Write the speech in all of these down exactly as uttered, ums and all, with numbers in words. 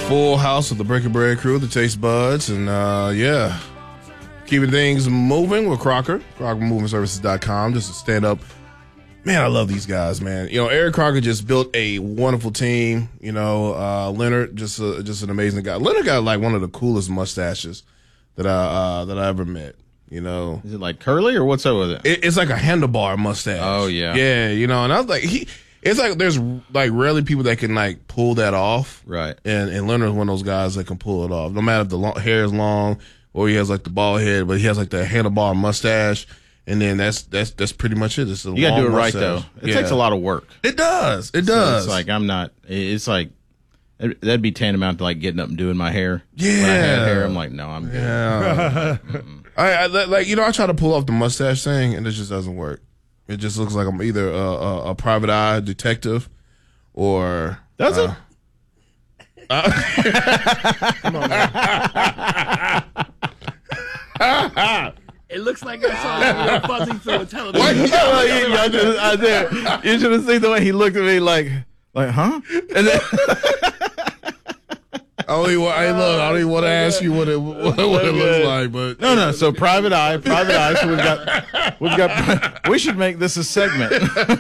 full house of the Breaking Bread crew, the Taste Buds, and uh, yeah, keeping things moving with Crocker, Crocker Moving Services dot com, just a stand-up. Man, I love these guys, man. You know, Eric Crocker just built a wonderful team. You know, uh, Leonard, just a, just an amazing guy. Leonard got like one of the coolest mustaches that I uh, that I ever met. You know, is it like curly or what's up with it? it? It's like a handlebar mustache. Oh yeah, yeah. You know, and I was like, he. It's like there's like rarely people that can like pull that off. Right. And and Leonard's one of those guys that can pull it off. No matter if the long, hair is long or he has like the bald head, but he has like the handlebar mustache. And then that's that's that's pretty much it. It's a you gotta long do it mustache. right though. It yeah. takes a lot of work. It does. It So does. it's like I'm not. It's like that'd be tantamount to like getting up and doing my hair. Yeah. When I had hair, I'm like, no, I'm good. Yeah. I, I like you know I try to pull off the mustache thing and it just doesn't work. It just looks like I'm either a, a, a private eye detective or does uh, it? Uh, Come on, man. It looks like I saw a real fuzzy through a television. What? Oh, you, I just, I did. You should have seen the way he looked at me like, like, huh? And then I don't even, hey, look, I don't even want to ask you what it what, what it looks like, but no, no. So private eye, private eye. So we've got, we've got. We should make this a segment.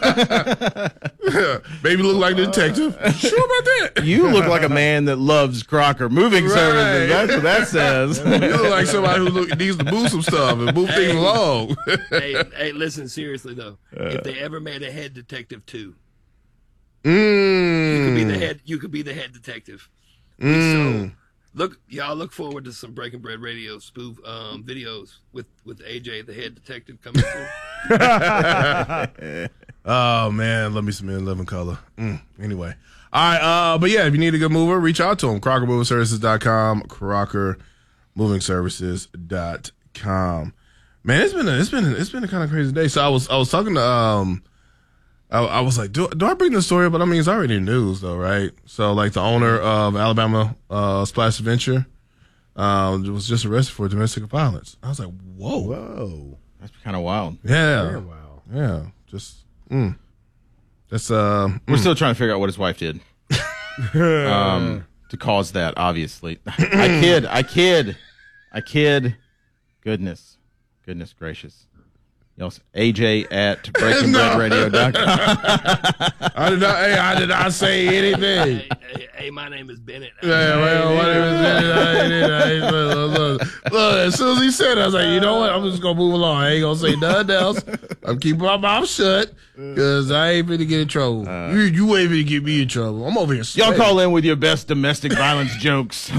Maybe look like the detective. Sure about that. You look like a man that loves Crocker Moving Right. Services. That's what that says. You look like somebody who look, needs to move some stuff and move things along. hey, hey, listen, seriously though, if they ever made a head detective too, Mm. you could be the head. You could be the head detective. Mm. So look, y'all look forward to some Breaking Bread Radio spoof um, videos with with A J, the head detective, coming through. Oh man, love me some in living color. Mm. Anyway, all right. Uh, but yeah, if you need a good mover, reach out to him. Crocker Moving Services dot com. Crocker Moving Services dot com. Man, it's been a, it's been a, it's been a kind of crazy day. So I was I was talking to um. I, I was like, do, do I bring this story up? But I mean, it's already news, though, right? So, like, the owner of Alabama uh, Splash Adventure uh, was just arrested for domestic violence. I was like, whoa. Whoa. That's kind of wild. Yeah. Very wild. Yeah. Just, mm. That's, uh, We're mm. still trying to figure out what his wife did um, to cause that, obviously. I kid. I kid. I kid. Goodness. Goodness gracious. A J at breaking bread radio dot com. I did not, hey, I did not say anything. hey, hey, hey, my name is Bennett. Yeah, well, my name is Bennett. I ain't- I ain't- look, look, look, as soon as he said it, I was like, you know what? I'm just going to move along. I ain't going to say nothing else. I'm keeping my mouth shut because I ain't finna get in trouble. Uh, you, you ain't finna get me in trouble. I'm over here Y'all sweating. call in with your best domestic violence jokes.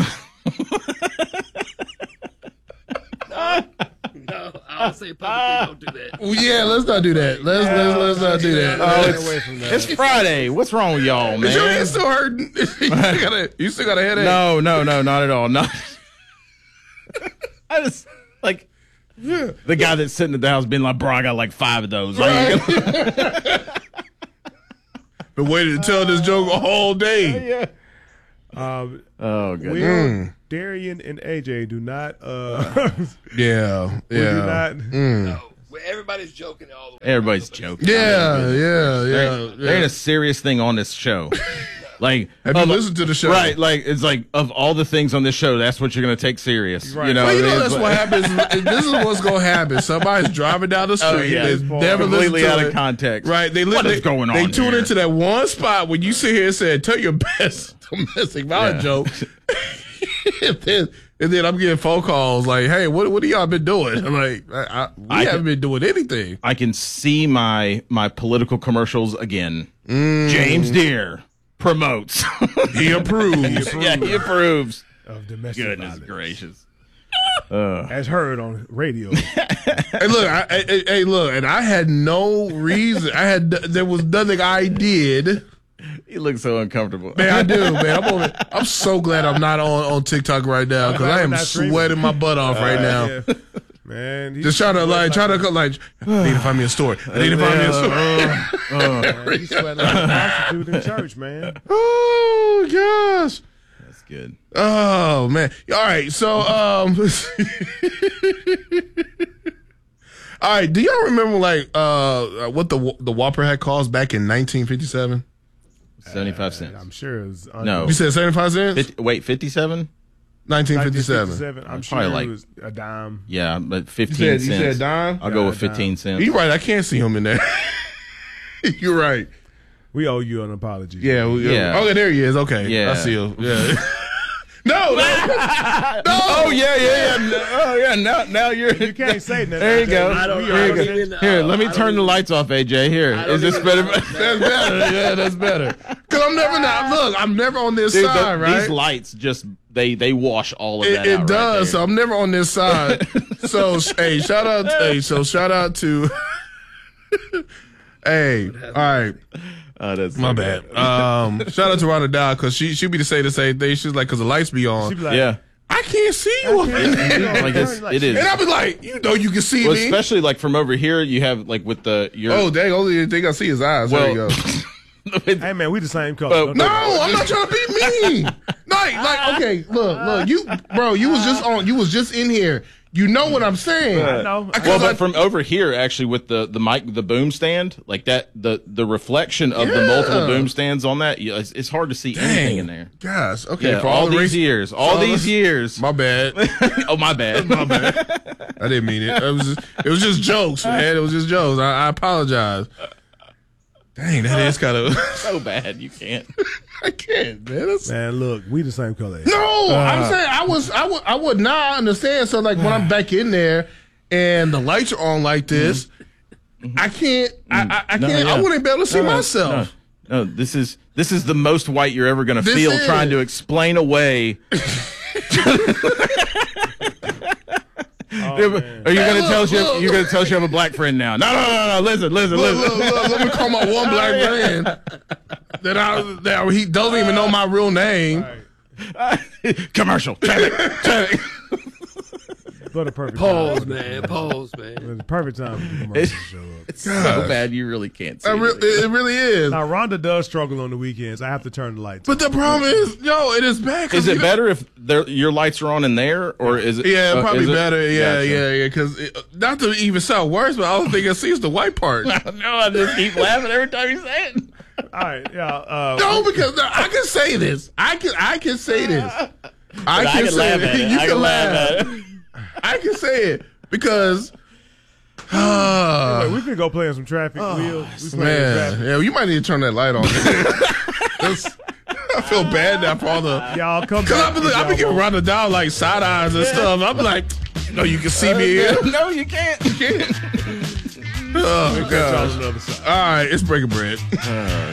No, I'll say publicly, don't do that. Well, yeah, let's not do that. Let's let's let's not do that. Oh, Stay it's, away from that. it's Friday. What's wrong with y'all, Is your head man? still hurting? you, still got a, you still got a headache? No, no, no, not at all. Not. I just like the guy that's sitting at the house being like, "Bro, I got like five of those." Like, Been waiting to tell this joke all day. Um, oh, good. Will, Mm. Darian, and A J do not. Uh, Yeah, we yeah. do not. Mm. No, well, everybody's joking all the way. Everybody's joking. Yeah, yeah, There, yeah. there ain't yeah. a serious thing on this show. Like, Have you of- listened to the show? Right, like it's like of all the things on this show, that's what you're gonna take serious. Right. You know, Well, you what I know mean? that's But- what happens. This is what's gonna happen. Somebody's driving down the street. Oh, yeah. They've never listened completely to out it. of context. Right? They li- What they, is going on They tune here? into that one spot when you sit here and say, "Tell your best domestic violence Yeah. joke," and then and then I'm getting phone calls like, "Hey, what what have y'all been doing?" I'm like, I, I, "We I haven't can- been doing anything." I can see my my political commercials again. James Deere promotes. He approves. yeah, he approves. Of domestic Goodness violence. gracious. As heard on radio. Hey, look, I, I, I- hey, look, and I had no reason. I had there was nothing I did. He looks so uncomfortable. Man, I do, man. I'm, over, I'm so glad I'm not on, on TikTok right now because I am Not streaming. sweating my butt off right now. Yeah. Man, he- Just trying to like, trying to like, I need to find me a story. I need to find me a story. Man, he sweating like a prostitute in church, man. Oh gosh. That's good. Oh man. All right. So, um, all right. Do y'all remember like uh what the the Whopper had cost back in nineteen fifty-seven? seventy-five cents. I'm sure it was under No. You said seventy-five cents? fifty, wait, fifty-seven? nineteen fifty-seven. fifty-seven. I'm Probably sure like- it was a dime. Yeah, but You fifteen said, you cents. said dime? I'll go Yeah, with a dime. fifteen cents. You're right. I can't see him in there. You're right. We owe you an apology. Yeah. We, Yeah. Okay, there he is. Okay. Yeah. I see him. Yeah. no, no. no. Oh yeah, yeah, yeah. No, oh yeah. Now, now you're. You can't say nothing. There you go. I don't, We I are- don't Here you go. even, uh, Here, let me I don't turn the even- lights off, A J. Here, I don't is this even- better? That's better. Yeah, that's better. Because I'm never not. Look, I'm never on this Dude, side, the- right? These lights just they they wash all of It, that it out. does. Right so there. I'm never on this side. so sh- hey, shout out. Hey, so shout out to. hey, all right. Oh, that's My so bad. good. Um, shout out to Rhonda Dow because she she be to say the same thing. She's like, because the lights be on. She be like, Yeah, I can't see you up in there. like it's, it is. And I be like, you know, you can see Well, me. especially like from over here, you have like with the your. Oh, dang! Only thing I see is eyes. there you Well, go. hey man, we the same color. Well, Don't No, do that. I'm not trying to be mean. Like, like, okay, look, look, you, bro, you was just on, you was just in here. You know what I'm saying? I know. I- Well, I- but from over here, actually, with the the mic, the boom stand, like that, the the reflection of the multiple Yeah. boom stands on that, yeah, it's, it's hard to see anything in there. Gosh, okay, Yeah, for all, the these race- years, all for these the- years. My bad. oh, my bad. My bad. I didn't mean it. It was just, it was just jokes, man. It was just jokes. I, I apologize. Dang, that is kind of. so bad, you can't. I can't, man. That's, Man, look, we the same color. no, I'm saying I was, I would, I would not understand. So like when I'm back in there and the lights are on like this, I can't, I, I, I No, can't, yeah. I wouldn't be able to see No, no, myself. No, no, this is this is the most white you're ever going to This feel is. trying to explain away. Oh, Are you man. going to Hey, tell us look, you look. you're going to tell us you have a black friend now? No, no, no, no. Listen, listen, Look, listen. look, look, let me call my one black friend that I that he doesn't even know my real name. Commercial. Traffic. Traffic. What a perfect Pause, time. man. Pause, man. It's the perfect time for the commercial to show up. It's so bad you really can't see. I re- it. it really is. Now Rhonda does struggle on the weekends. I have to turn the lights. But the problem is, yo, it is bad. 'cause Is you it know- better if there, your lights are on in there, or is it? Yeah, uh, probably is it- better. Yeah, Gotcha. yeah, yeah. Because not to even sound worse, but all I think I see is the white part. no, I just keep laughing every time you say it. All right, yeah. Uh, No, because no, I can say this. I can. I can say this. I I can, can say laugh at it. You I can can laugh laugh. at it. I can say it because. Uh, we can go play on some traffic wheels. We playing man, traffic. yeah, you might need to turn that light on. That's- I feel bad now for all the. Y'all come Cause back. I've been, I've been giving Rhonda down like side eyes and stuff. I'm like, you know, you can see me here. No, you can't. Oh Y'all god! on the other side. All right, it's breaking bread.